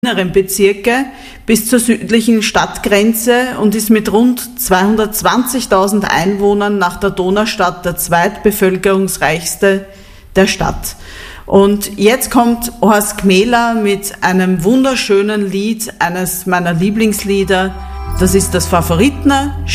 inneren Bezirke bis zur südlichen Stadtgrenze und ist mit rund 220.000 Einwohnern nach der Donaustadt der zweitbevölkerungsreichste der Stadt. Und jetzt kommt Horst Gmähler mit einem wunderschönen Lied, eines meiner Lieblingslieder. Das ist das Favoritner.